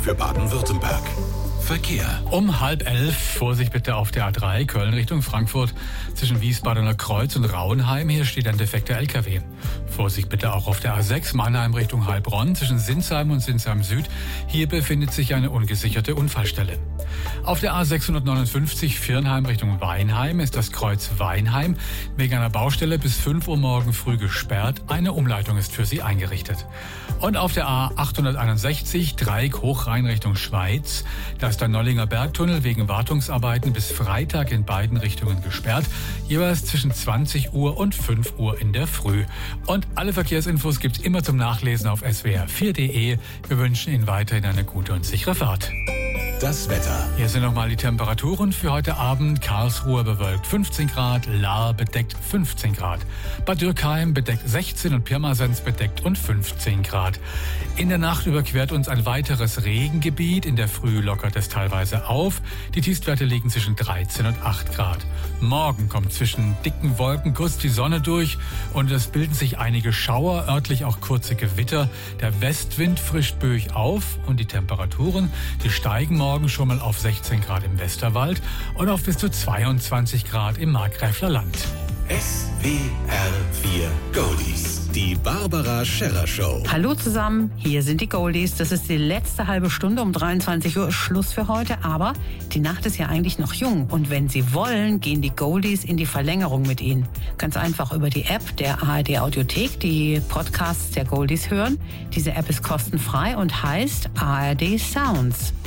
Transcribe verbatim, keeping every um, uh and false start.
für Baden-Württemberg. Verkehr. Um halb elf, Vorsicht bitte auf der A drei, Köln Richtung Frankfurt, zwischen Wiesbadener Kreuz und Rauenheim. Hier steht ein defekter L K W. Vorsicht bitte auch auf der A sechs, Mannheim Richtung Heilbronn, zwischen Sinsheim und Sinsheim Süd. Hier befindet sich eine ungesicherte Unfallstelle. Auf der A sechshundertneunundfünfzig, Viernheim Richtung Weinheim, ist das Kreuz Weinheim wegen einer Baustelle bis fünf Uhr morgen früh gesperrt. Eine Umleitung ist für Sie eingerichtet. Und auf der A achthunderteinundsechzig, Dreieck Hochrhein Richtung Schweiz, da ist der Nollinger Bergtunnel wegen Wartungsarbeiten bis Freitag in beiden Richtungen gesperrt, jeweils zwischen zwanzig Uhr und fünf Uhr in der Früh. Und alle Verkehrsinfos gibt's immer zum Nachlesen auf s w r vier punkt d e. Wir wünschen Ihnen weiterhin eine gute und sichere Fahrt. Das Wetter. Hier sind nochmal die Temperaturen für heute Abend. Karlsruhe bewölkt fünfzehn Grad, Lahr bedeckt fünfzehn Grad. Bad Dürkheim bedeckt sechzehn und Pirmasens bedeckt und fünfzehn Grad. In der Nacht überquert uns ein weiteres Regengebiet. In der Früh lockert es teilweise auf. Die Tiefstwerte liegen zwischen dreizehn und acht Grad. Morgen kommt zwischen dicken Wolken kurz die Sonne durch und es bilden sich einige Schauer, örtlich auch kurze Gewitter. Der Westwind frischt böig auf und die Temperaturen, die steigen morgen schon mal auf sechzehn Grad im Westerwald und auf bis zu zweiundzwanzig Grad im Markgräfler Land. S W R vier Goldies. Die Barbara Scherrer Show. Hallo zusammen, hier sind die Goldies. Das ist die letzte halbe Stunde, um dreiundzwanzig Uhr ist Schluss für heute. Aber die Nacht ist ja eigentlich noch jung. Und wenn Sie wollen, gehen die Goldies in die Verlängerung mit Ihnen. Ganz einfach über die App der A R D Audiothek, die Podcasts der Goldies hören. Diese App ist kostenfrei und heißt A R D Sounds.